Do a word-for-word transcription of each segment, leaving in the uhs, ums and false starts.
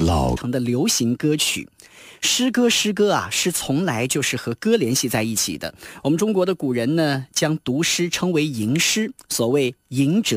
老的流行歌曲。诗歌诗歌啊，是从来就是和歌联系在一起的。我们中国的古人呢，将读诗称为吟诗，所谓吟者。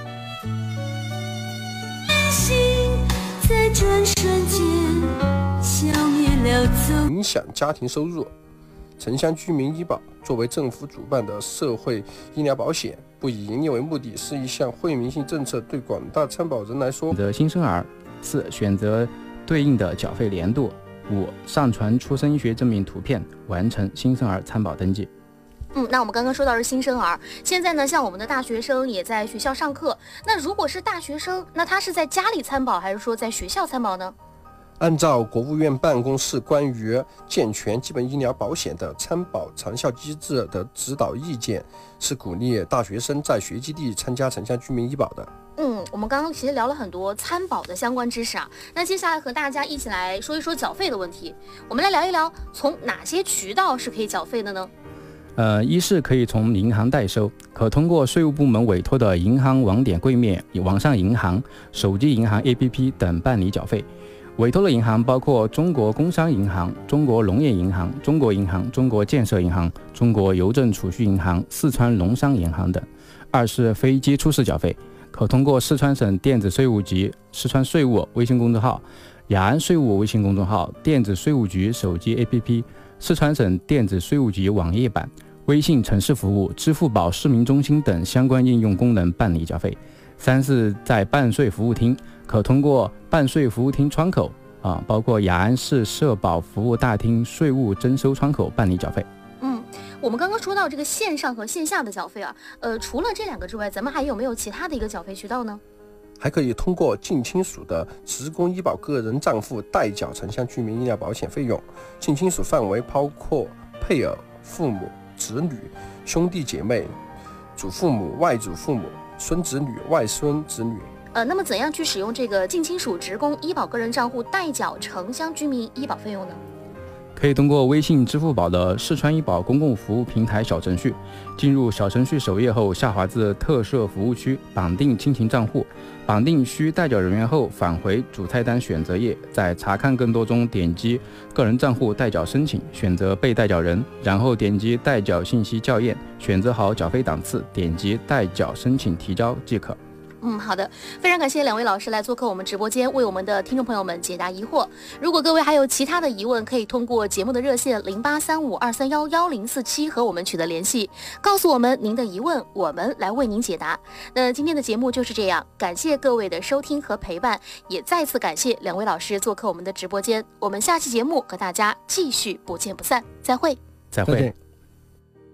心在转瞬间消灭了踪。 影响家庭收入。城乡居民医保作为政府主办的社会医疗保险，不以营业为目的，是一项惠民性政策。对广大参保人来说， 选择新生儿；四、选择对应的缴费年度；五、上传出生医学证明图片，完成新生儿参保登记。 嗯，那我们刚刚说到是新生儿，现在呢，像我们的大学生也在学校上课。那如果是大学生，那他是在家里参保，还是说在学校参保呢？ 按照国务院办公室关于健全基本医疗保险的参保长效机制的指导意见，是鼓励大学生在学基地参加城乡居民医保的。 嗯，我们刚刚其实聊了很多参保的相关知识啊，那接下来和大家一起来说一说缴费的问题。我们来聊一聊，从哪些渠道是可以缴费的呢？ 呃，一是可以从银行代收，可通过税务部门委托的银行网点柜面、网上银行、手机银行 A P P 等办理缴费。委托的银行包括中国工商银行、中国农业银行、中国银行、中国建设银行、中国邮政储蓄银行、四川农商银行等。二是非接触式缴费，可通过四川省电子税务局、四川税务微信公众号、雅安税务微信公众号、电子税务局手机 A P P、四川省电子税务局网页版、微信城市服务、支付宝市民中心等相关应用功能办理缴费。三是在办税服务厅，可通过办税服务厅窗口啊，包括雅安市社保服务大厅税务征收窗口办理缴费。 嗯，我们刚刚说到这个线上和线下的缴费啊，呃，除了这两个之外，咱们还有没有其他的一个缴费渠道呢？ 还可以通过近亲属的职工医保个人账户代缴城乡居民医疗保险费用。近亲属范围包括配偶、父母、子女、兄弟姐妹、祖父母、外祖父母、孙子女、外孙子女。 呃，那么怎样去使用这个近亲属职工医保个人账户代缴城乡居民医保费用呢？ 可以通过微信、支付宝的四川医保公共服务平台小程序，进入小程序首页后，下滑至特设服务区，绑定亲情账户，绑定需代缴人员后，返回主菜单选择页，在查看更多中点击个人账户代缴申请，选择被代缴人，然后点击代缴信息校验，选择好缴费档次，点击代缴申请提交即可。 嗯，好的，非常感谢两位老师来做客我们直播间，为我们的听众朋友们解答疑惑。如果各位还有其他的疑问，可以通过节目的热线零八三五二三幺幺零四七和我们取得联系，告诉我们您的疑问，我们来为您解答。那今天的节目就是这样，感谢各位的收听和陪伴，也再次感谢两位老师做客我们的直播间。我们下期节目和大家继续不见不散，再会， 再会。